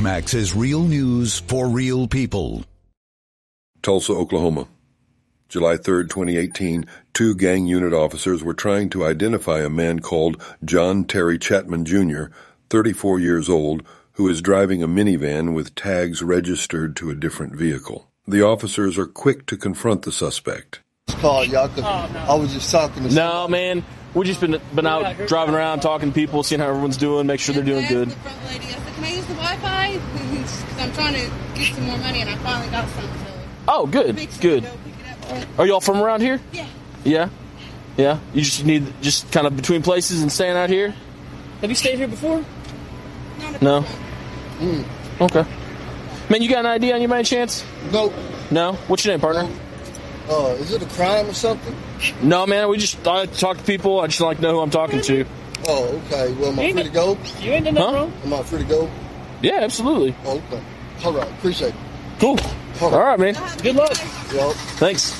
Newsmax is real news for real people. Tulsa, Oklahoma. July 3rd, 2018, 2 gang unit officers were trying to identify a man called John Terry Chapman Jr., 34 years old, who is driving a minivan with tags registered to a different vehicle. The officers are quick to confront the suspect. I was just talking to No, man. We've just been out driving around, talking to people, seeing how everyone's doing, make sure they're doing good. The front lady, I said, can I use the Wi-Fi? Because I'm trying to get some more money, and I finally got some. So oh, good, good. Are y'all from around here? Yeah. Yeah? Yeah? You just need just kind of between places and staying out here? Have you stayed here before? No? Okay. Man, you got an ID on you by any chance? Nope. No? What's your name, partner? Is it a crime or something? No, man, I talk to people. I just like to know who I'm talking to. Oh, okay. Well, am I free to go? You ain't done nothing wrong. Am I free to go? Yeah, absolutely. Oh, okay. All right. Appreciate it. Cool. All right, man. Good luck. Yep. Thanks.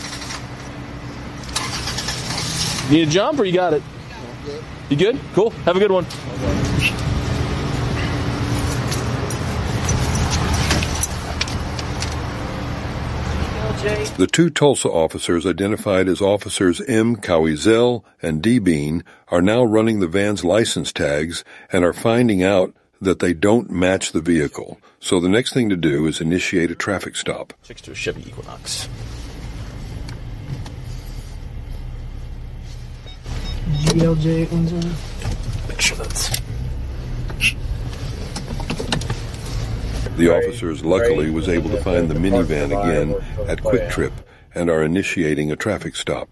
You need a jump or you got it? Good. You good? Cool. Have a good one. The 2 Tulsa officers identified as Officers M. Cowizel and D. Bean are now running the van's license tags and are finding out that they don't match the vehicle. So the next thing to do is initiate a traffic stop. 6 to a Chevy Equinox. GLJ Make sure that's... The officers luckily was able to find the minivan again at Quick Trip and are initiating a traffic stop.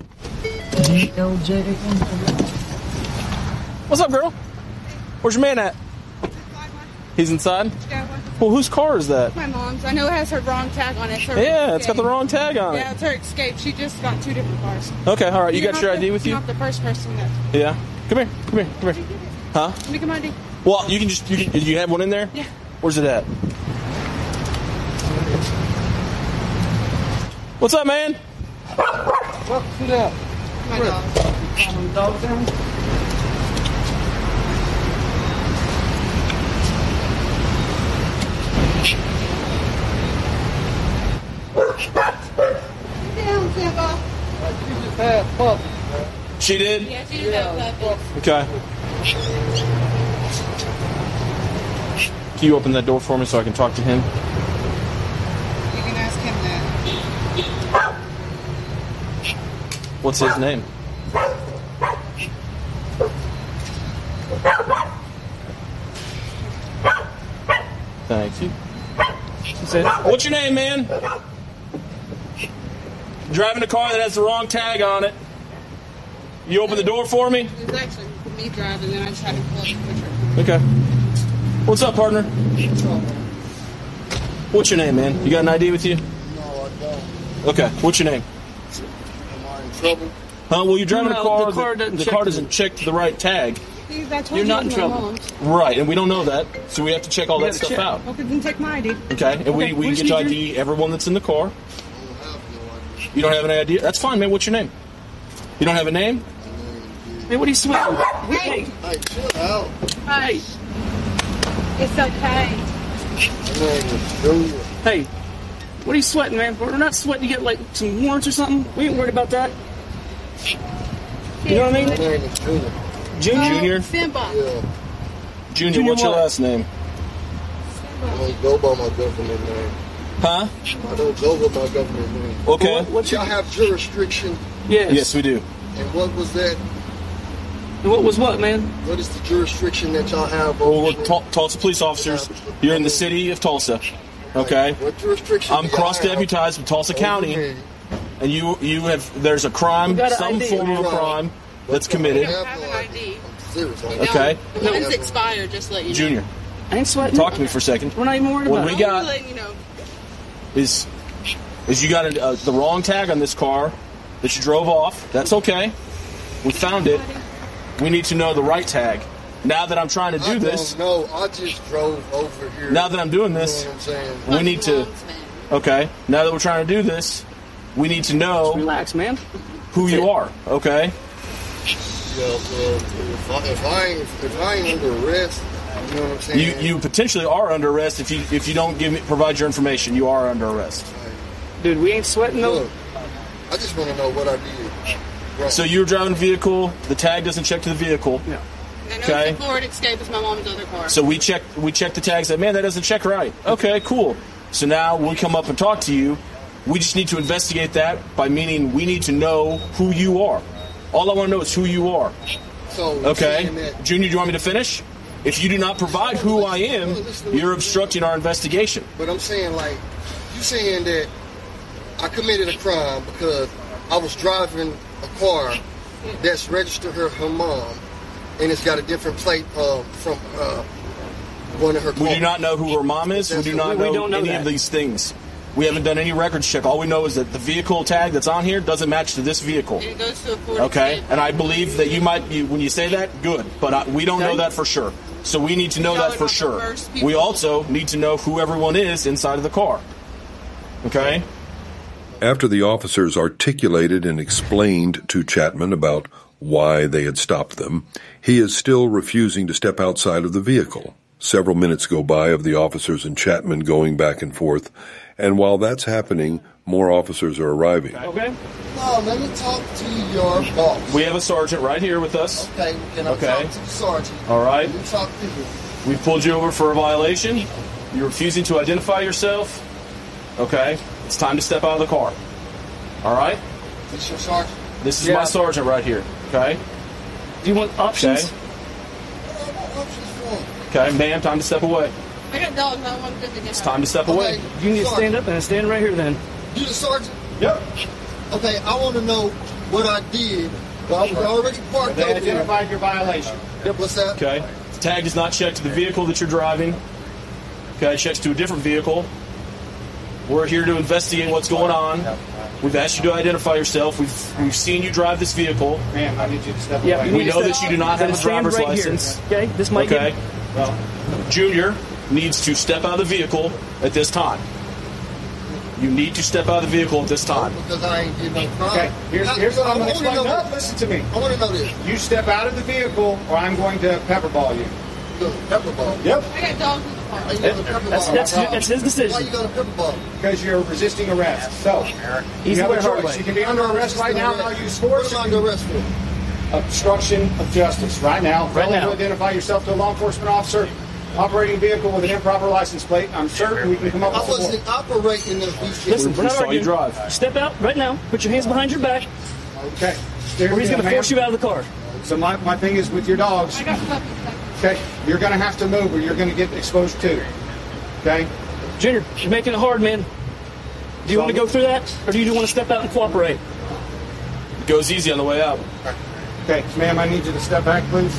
What's up, girl? Where's your man at? He's inside? Well, whose car is that? My mom's. I know it has her wrong tag on it. Yeah, it's got the wrong tag on it. Yeah, it's her Escape. She just got 2 different cars. Okay, all right. You got your ID with you? You're not the first person that... Yeah. Come here. Huh? Let me get my ID. Well, you can just... You have one in there? Yeah. Where's it at? What's up, man? What? Sit down. My dog. Dog down? Down, Simba. She just had puppies, man. She did? Yeah, she just had puppies. Okay. Can you open that door for me so I can talk to him? You can ask him that. What's his name? Thank you. What's your name, man? Driving a car that has the wrong tag on it. You open the door for me? It was actually me driving, and I just had to pull up the picture. Okay. What's up, partner? What's your name, man? You got an ID with you? No, I don't. Okay. What's your name? Am I in trouble? Huh? Well, you're driving a car. The car doesn't check the right tag. You're not in trouble. Right, and we don't know that, so we have to check all that stuff out. Okay, then take my ID. Okay, and we can get you ID everyone that's in the car. You don't have an ID? That's fine, man. What's your name? You don't have a name? Hey, what are you sweating? Hey. Hey, chill out. Hey. It's okay. My name is Junior. Hey, what are you sweating, man? We're not sweating to get like some warrants or something. We ain't worried about that. You know what I My mean? name is Junior. Junior? Simba. Yeah. Junior, what's your what? last name? I don't go by my government name. Huh? I don't go with my government name. Okay. What's Y'all have jurisdiction. Yes. Yes, we do. And what was that? And what was what, man? What is the jurisdiction that y'all have Well, over we're Tulsa police officers. You're in the city of Tulsa. Okay? What jurisdiction? I'm do y'all cross-deputized with Tulsa have County, over me? and you have, there's a crime, You got an some ID. form of a crime that's committed. I Have an ID. Serious. Okay? Mine's expired, just to let you know. Junior, I ain't sweating. talk to me for a second. We're not even worried What about we it. got Letting you know. is you got the wrong tag on this car that you drove off. That's okay. We found it. We need to know the right tag. Now that I'm trying to do this, No, I just drove over here. now that I'm doing this, You know what I'm saying? we need to, okay, now that we're trying to do this, we need to know Relax, man. who you are, okay? Yeah, well, if I ain't under arrest, you know what I'm saying? You potentially are under arrest if you don't provide your information. You are under arrest. Dude, we ain't sweating though. Look, I just want to know what I did. Right. So you were driving a vehicle. The tag doesn't check to the vehicle. No. And Okay. the Ford Escape is my mom's other car. So we checked the tags. Said, man, that doesn't check right. Okay, cool. So now when we come up and talk to you, we just need to investigate that by meaning we need to know who you are. All I want to know is who you are. So Okay, saying that- Junior, do you want me to finish? If you do not provide who I am, you're obstructing our investigation. But I'm saying, like, you saying that I committed a crime because I was driving a car that's registered her mom, and it's got a different plate from one of her cars. We do not know who her mom is. We do not We know don't know any that. of these things. We haven't done any records check. All we know is that the vehicle tag that's on here doesn't match to this vehicle. It goes to a Ford Okay, Escape. and I believe that when you say that, good. But we don't know Okay. that for sure. So we need to know Y'all that are for not the sure. first people. We also need to know who everyone is inside of the car. Okay? After the officers articulated and explained to Chapman about why they had stopped them, he is still refusing to step outside of the vehicle. Several minutes go by of the officers and Chapman going back and forth, and while that's happening, more officers are arriving. Okay. No, let me talk to your boss. We have a sergeant right here with us. Okay, can I Okay. talk to the sergeant? All right. Let me talk to him. We pulled you over for a violation. You're refusing to identify yourself. Okay? It's time to step out of the car. All right? This your sergeant? This is Yeah. my sergeant right here. Okay? Do you want options? Okay. What are options for him? Okay, ma'am, time to step away. I got dogs. I don't want them to get It's time to step away. Okay, You need to sergeant. stand up and stand right here then. You the sergeant? Yep. Okay, I want to know what I did. Well, I was already parked They over here. identified your violation. What's that? Okay. The tag does not check to the vehicle that you're driving. Okay, it checks to a different vehicle. We're here to investigate what's going on. We've asked you to identify yourself. We've seen you drive this vehicle. Ma'am, I need you to step Yeah, away. you We need to know step- that you do not have a stand driver's right license. Here. Okay, this might Okay. get. Junior needs to step out of the vehicle at this time. You need to step out of the vehicle at this time. Because I ain't did no crime. Okay, here's what I'm going to explain. No, No, listen to me. I want to know this. You step out of the vehicle, or I'm going to pepperball you. You go to pepperball. Yep. I got dogs in the car. Why you go to pepperball? That's his Why decision. you go to pepperball? Because you're resisting arrest. So, Easy you have way, a hard choice. way. You can be under arrest right now, and I'll use force. What am I under arrest for? Obstruction of justice. Right now. Right Failing now. to identify yourself to a law enforcement officer. Operating a vehicle with an improper license plate. I'm certain we can come up I with some more. wasn't operating this vehicle. Listen, we're We not saw you arguing. drive. Step out right now. Put your hands behind your back, Okay. or he's going to force you out of the car. So my thing is with your dogs. I got puppies. Okay. You're going to have to move, or you're going to get exposed to. Okay. Junior, you're making it hard, man. Do you want to go through that, or do you want to step out and cooperate? It goes easy on the way out. Okay, ma'am, I need you to step back, please.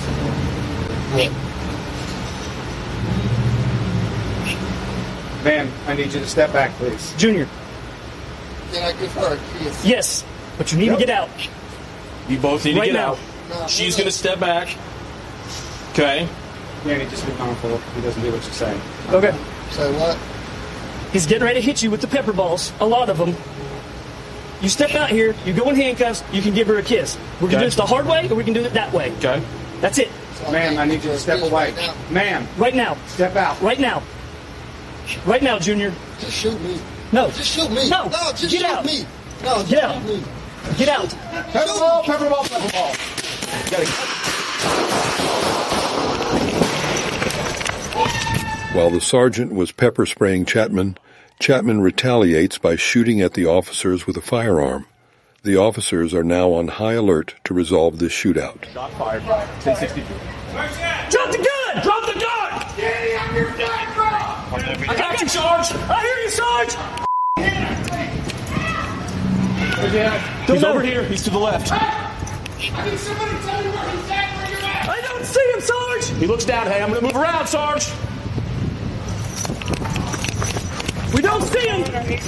Ma'am, I need you to step back, please. Junior, Can I give her a kiss? yes, but you need to get out. You both need to Right get now. out. No, She's no. going to step back. Okay. Danny, just be mindful if he doesn't do what you say. Okay. Say what? He's getting ready to hit you with the pepper balls, a lot of them. You step out here, you go in handcuffs, you can give her a kiss. We can Okay. do this the hard way, or we can do it that way. Okay. That's it. Ma'am, I need you to step away. Ma'am, Right now. step out. Right now. Right now, Junior. Just shoot me. No. Just shoot me. No. just Get shoot out. me. No, just Get out. shoot me. Get out. Pepperball, pepperball, pepperball. While the sergeant was pepper spraying Chapman, Chapman retaliates by shooting at the officers with a firearm. The officers are now on high alert to resolve this shootout. Not fired. 1062. Drop the gun! Drop the gun! I got you, Sarge! I hear you, Sarge! He's over here. He's to the left. I don't see him, Sarge! He looks down. Hey, I'm going to move around, Sarge. We don't see him!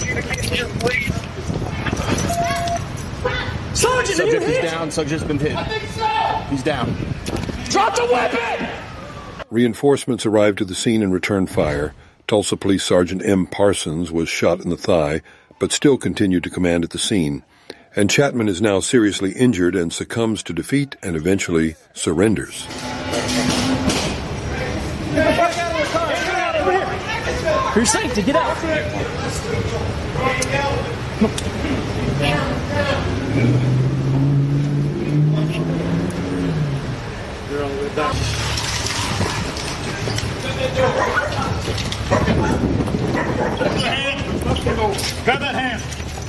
Sergeant, are you Subject is hit? down. Subject's been hit. He's down. Drop the weapon! Reinforcements arrived to the scene and returned fire. Tulsa Police Sergeant M. Parsons was shot in the thigh, but still continued to command at the scene. And Chapman is now seriously injured and succumbs to defeat and eventually surrenders. For your safety, get out. You're all the way back. Grab that hand.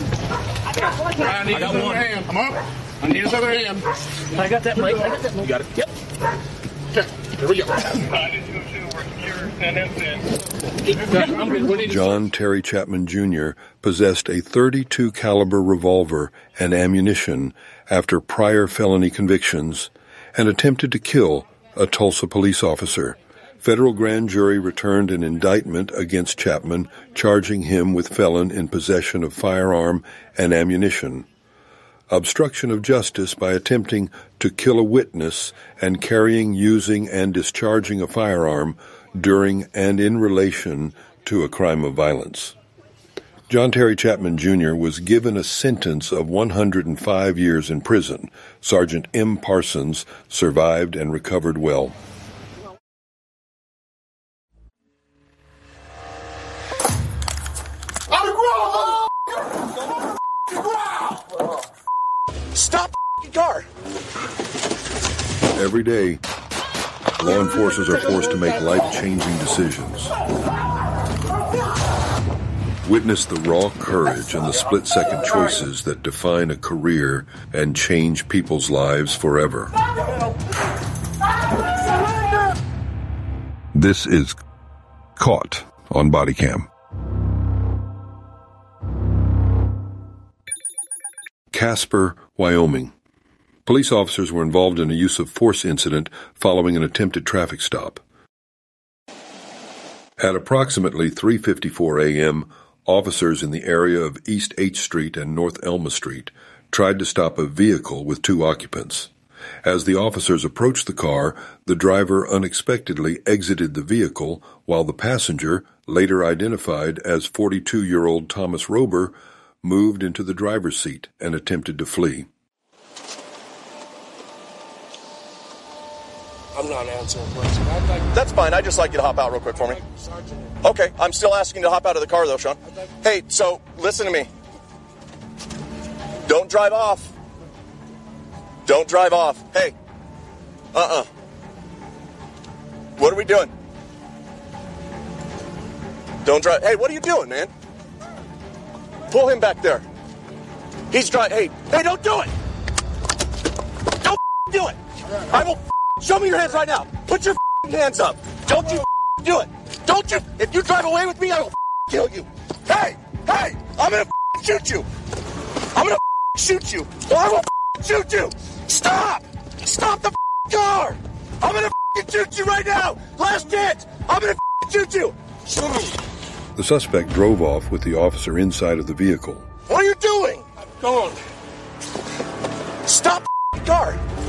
I need that one hand. Come on. I need his other hand. I got that, Mike. You got it. Yep. Okay. Here we go. John Terry Chapman Jr. possessed a .32 caliber revolver and ammunition after prior felony convictions and attempted to kill a Tulsa police officer. Federal grand jury returned an indictment against Chapman, charging him with felon in possession of firearm and ammunition, obstruction of justice by attempting to kill a witness, and carrying, using, and discharging a firearm during and in relation to a crime of violence. John Terry Chapman Jr. was given a sentence of 105 years in prison. Sergeant M. Parsons survived and recovered well. Stop the car! Every day, law enforcers are forced to make life-changing decisions. Witness the raw courage and the split-second choices that define a career and change people's lives forever. This is Caught on Bodycam. Casper, Wyoming. Police officers were involved in a use of force incident following an attempted traffic stop. At approximately 3:54 a.m., officers in the area of East H Street and North Elma Street tried to stop a vehicle with two occupants. As the officers approached the car, the driver unexpectedly exited the vehicle while the passenger, later identified as 42-year-old Thomas Rober, moved into the driver's seat and attempted to flee. I'm not answering questions. That's fine. I'd just like you to hop out real quick for me. Okay, I'm still asking you to hop out of the car, though, Sean. Hey, so, listen to me. Don't drive off. Don't drive off. Hey. What are we doing? Don't drive. Hey, what are you doing, man? Pull him back there. He's driving. Hey, don't do it. Don't do it. I will. Show me your hands right now. Put your hands up. Don't you do it. Don't you. If you drive away with me, I will kill you. Hey, I'm going to shoot you. I'm going to shoot you. Or I will shoot you. Stop the car. I'm going to shoot you right now. Last chance. I'm going to shoot you. Shoot me. The suspect drove off with the officer inside of the vehicle. What are you doing? Go on. Stop the car.